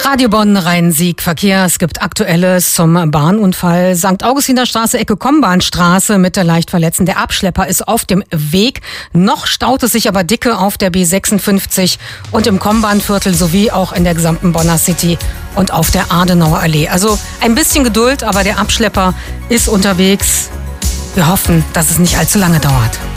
Radio Bonn Rhein-Sieg Verkehr. Es gibt Aktuelles zum Bahnunfall. St. Augustinerstraße, Ecke Kombahnstraße mit der leicht Verletzten. Der Abschlepper ist auf dem Weg. Noch staut es sich aber dicke auf der B56 und im Kombahnviertel sowie auch in der gesamten Bonner City und auf der Adenauer Allee. Also ein bisschen Geduld, aber der Abschlepper ist unterwegs. Wir hoffen, dass es nicht allzu lange dauert.